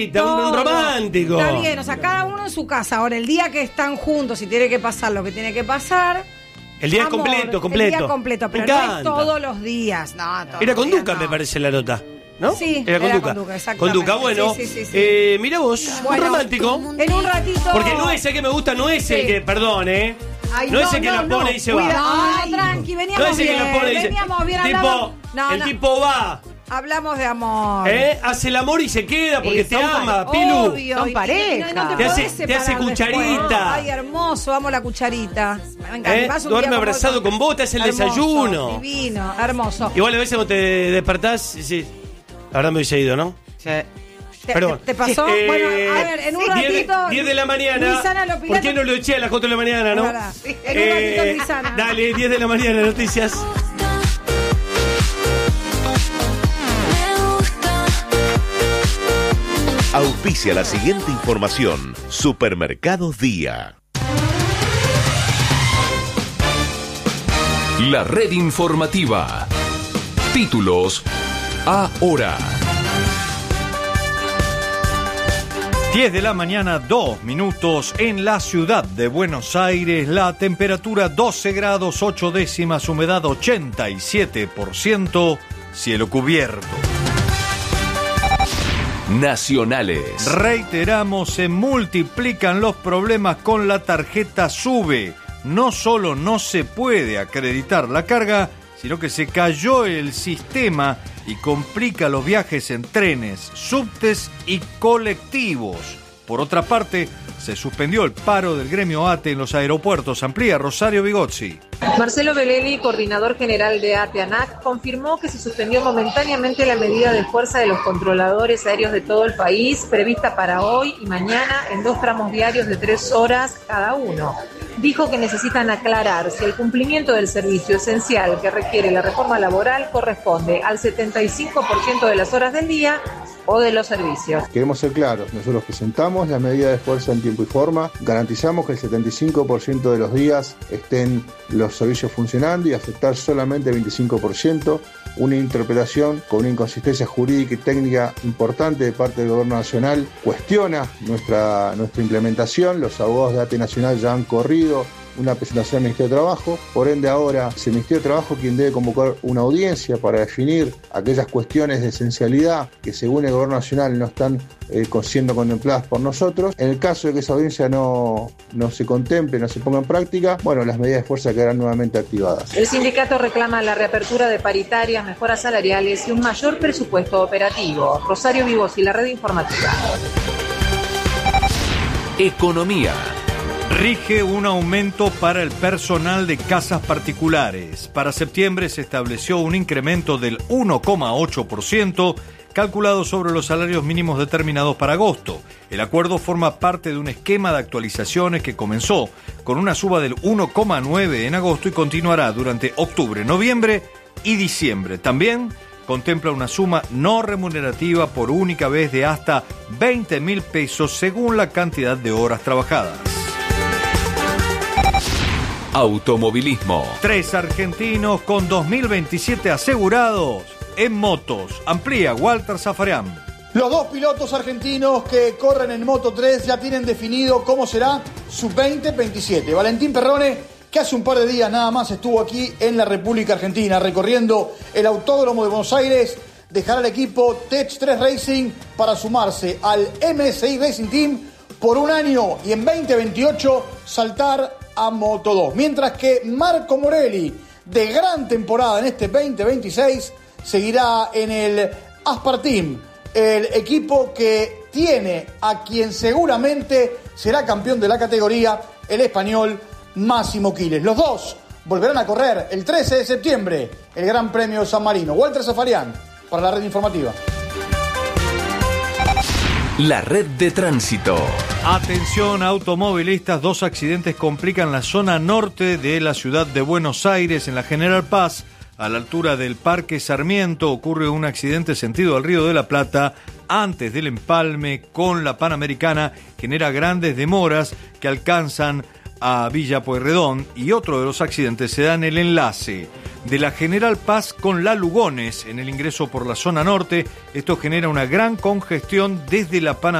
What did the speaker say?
Un romántico. Está bien, o sea, cada uno en su casa. Ahora, el día que están juntos y tiene que pasar lo que tiene que pasar. El día amor, completo. El día completo, pero no es todos los días. No, era con Duca, me parece la nota. ¿No? Sí, era con Duca. Exactamente. Con Duca, bueno. Sí. Mirá vos, bueno, un romántico. En un ratito. Porque no es el que me gusta, no es el que, perdón, Ay, no es el que la pone y se va. No, tranqui, veníamos no es el bien. Que la pone y Veníamos bien. Tipo, el tipo va. Hablamos de amor. Hace el amor y se queda porque te ama, Pilu. Obvio. Son pareja. No te hace cucharita. Después. Ay, hermoso, amo la cucharita. Me encanta. Duerme abrazado con vos, te hace el desayuno. Divino, hermoso. Igual a veces cuando te despertás, sí, la verdad me hubiese ido, ¿no? Sí. Perdón. ¿Te pasó? Bueno, a ver, en un ratito. 10 de la mañana. Luisana ¿Por qué no lo eché a las 4 de la mañana, no? En un ratito, Luisana. Dale, 10 de la mañana, noticias. Auspicia la siguiente información. Supermercados Día. La red informativa. Títulos ahora. 10 de la mañana, 2 minutos en la ciudad de Buenos Aires. La temperatura 12 grados 8 décimas, humedad 87%, cielo cubierto. Nacionales. Reiteramos, se multiplican los problemas con la tarjeta SUBE. No solo no se puede acreditar la carga, sino que se cayó el sistema y complica los viajes en trenes, subtes y colectivos. Por otra parte, se suspendió el paro del gremio ATE en los aeropuertos. Amplía Rosario Bigozzi. Marcelo Belelli, coordinador general de ATE-ANAC, confirmó que se suspendió momentáneamente la medida de fuerza de los controladores aéreos de todo el país, prevista para hoy y mañana en 2 tramos diarios de 3 horas cada uno. Dijo que necesitan aclarar si el cumplimiento del servicio esencial que requiere la reforma laboral corresponde al 75% de las horas del día o de los servicios. Queremos ser claros, nosotros presentamos la medida de fuerza en tiempo y forma, garantizamos que el 75% de los días estén los servicios funcionando y aceptar solamente el 25%, una interpretación con una inconsistencia jurídica y técnica importante de parte del Gobierno Nacional cuestiona nuestra implementación. Los abogados de ATE Nacional ya han corrido una presentación al Ministerio de Trabajo, por ende ahora es el Ministerio de Trabajo quien debe convocar una audiencia para definir aquellas cuestiones de esencialidad que según el Gobierno Nacional no están siendo contempladas por nosotros. En el caso de que esa audiencia no se contemple, no se ponga en práctica, bueno, las medidas de fuerza quedarán nuevamente activadas. El sindicato reclama la reapertura de paritarias, mejoras salariales y un mayor presupuesto operativo. Rosario Bigozzi, la red informativa. Economía. Rige un aumento para el personal de casas particulares. Para septiembre se estableció un incremento del 1,8% calculado sobre los salarios mínimos determinados para agosto. El acuerdo forma parte de un esquema de actualizaciones que comenzó con una suba del 1,9% en agosto y continuará durante octubre, noviembre y diciembre. También contempla una suma no remunerativa por única vez de hasta 20.000 pesos según la cantidad de horas trabajadas. Automovilismo. 3 argentinos con 2027 asegurados en motos. Amplía Walter Zafarian. Los 2 pilotos argentinos que corren en Moto 3 ya tienen definido cómo será su 2027. Valentín Perrone, que hace un par de días nada más estuvo aquí en la República Argentina recorriendo el Autódromo de Buenos Aires, dejará el equipo Tech 3 Racing para sumarse al MSI Racing Team por un año y en 2028 saltar a Moto 2. Mientras que Marco Morelli, de gran temporada en este 2026, seguirá en el Aspar Team, el equipo que tiene a quien seguramente será campeón de la categoría, el español Máximo Quiles. Los dos volverán a correr el 13 de septiembre el Gran Premio San Marino. Walter Zafarian para la red informativa. La red de tránsito. Atención automovilistas, 2 accidentes complican la zona norte de la ciudad de Buenos Aires. En la General Paz, a la altura del Parque Sarmiento, ocurre un accidente sentido al Río de la Plata antes del empalme con la Panamericana. Genera grandes demoras que alcanzan a Villa Pueyrredón, y otro de los accidentes se da en el enlace de la General Paz con la Lugones en el ingreso por la zona norte. Esto genera una gran congestión desde la Panamericana